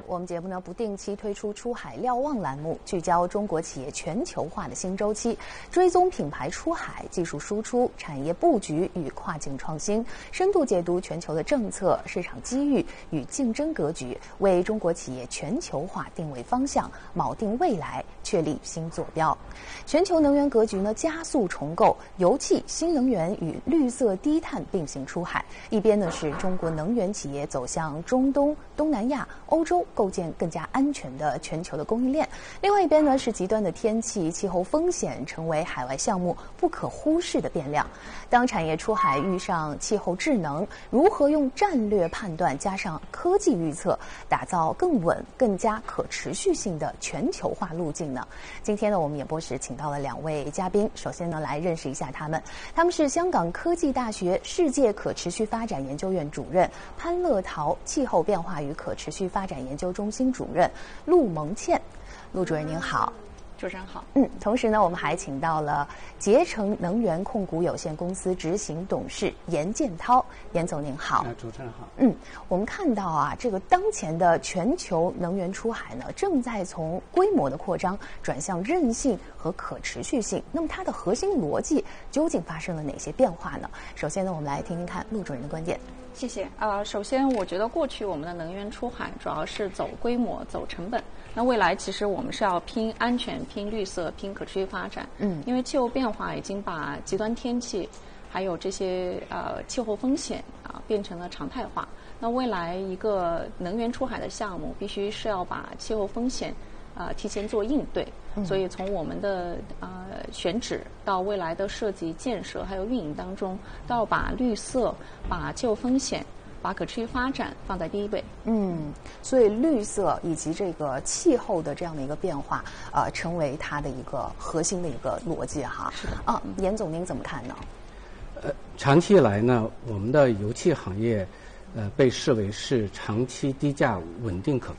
我们节目呢不定期推出出海瞭望栏目，聚焦中国企业全球化的新周期，追踪品牌出海、技术输出、产业布局与跨境创新，深度解读全球的政策、市场机遇与竞争格局，为中国企业全球化定位方向，锚定未来，确立新坐标。全球能源格局呢加速重构，油气、新能源与绿色低碳并行出海。一边呢是中国能源企业走向中东、东南亚、欧洲，构建更加安全的全球的供应链；另外一边呢是极端的天气、气候风险成为海外项目不可忽视的变量。当产业出海遇上气候智能，如何用战略判断加上科技预测，打造更稳、更加可持续性的全球化路径呢？今天呢，我们演播室请到了2位嘉宾，首先呢来认识一下他们。他们是香港科技大学世界可持续发展研究院主任潘乐陶，气候变化与可持续发展研究中心主任陆蒙倩。陆主任您好。 主持人好。 同时呢，我们还请到了捷成能源控股有限公司执行董事严建涛。严总您好。 主持人好。 我们看到啊，这个当前的全球能源出海呢，正在从规模的扩张转向韧性和可持续性。那么它的核心逻辑究竟发生了哪些变化呢？首先呢，我们来听听看陆主任的观点。 谢谢。首先我觉得过去我们的能源出海主要是走规模、走成本。那未来其实我们是要拼安全、拼绿色、拼可持续发展。因为气候变化已经把极端天气还有这些气候风险变成了常态化。那未来一个能源出海的项目必须是要把气候风险提前做应对。所以从我们的选址到未来的设计、建设还有运营当中，都要把绿色、把气候风险、把可持续发展放在第一位。 所以绿色以及这个气候的这样的一个变化，成为它的一个核心的一个逻辑哈。 是的。 严总您怎么看呢？ 长期以来呢，我们的油气行业被视为是长期低价、稳定可